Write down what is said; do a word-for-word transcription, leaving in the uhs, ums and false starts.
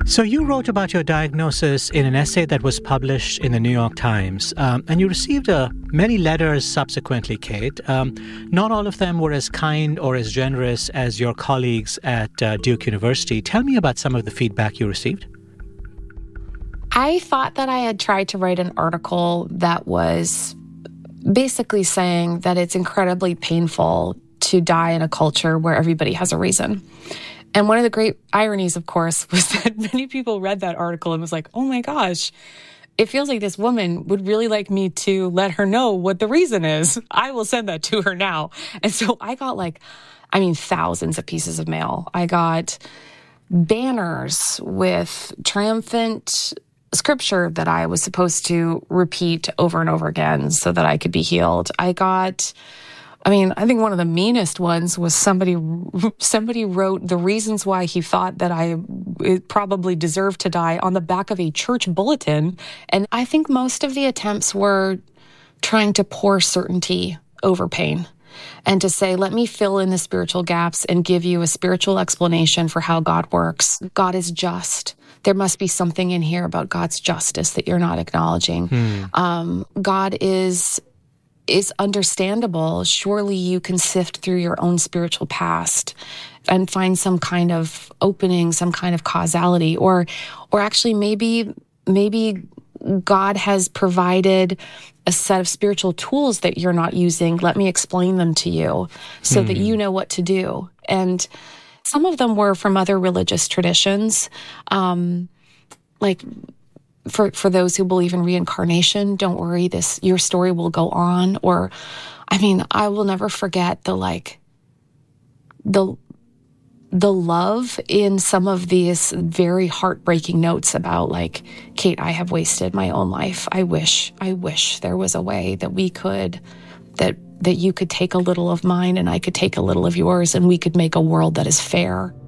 So you wrote about your diagnosis in an essay that was published in the New York Times, um, and you received uh, many letters subsequently, Kate. Um, not all of them were as kind or as generous as your colleagues at uh, Duke University. Tell me about some of the feedback you received. I thought that I had tried to write an article that was basically saying that it's incredibly painful to die in a culture where everybody has a reason. And one of the great ironies, of course, was that many people read that article and was like, oh my gosh, it feels like this woman would really like me to let her know what the reason is. I will send that to her now. And so I got like, I mean, thousands of pieces of mail. I got banners with triumphant scripture that I was supposed to repeat over and over again so that I could be healed. I got... I mean, I think one of the meanest ones was somebody somebody wrote the reasons why he thought that I probably deserved to die on the back of a church bulletin. And I think most of the attempts were trying to pour certainty over pain and to say, let me fill in the spiritual gaps and give you a spiritual explanation for how God works. God is just. There must be something in here about God's justice that you're not acknowledging. Hmm. Um, God is... is understandable. Surely you can sift through your own spiritual past and find some kind of opening, some kind of causality, or, or actually maybe, maybe God has provided a set of spiritual tools that you're not using. Let me explain them to you so hmm. that you know what to do. And some of them were from other religious traditions, um, like, For for those who believe in reincarnation, don't worry, this your story will go on. Or, I mean, I will never forget the like the the love in some of these very heartbreaking notes about like, Kate, I have wasted my own life. I wish, I wish there was a way that we could that that you could take a little of mine and I could take a little of yours and we could make a world that is fair.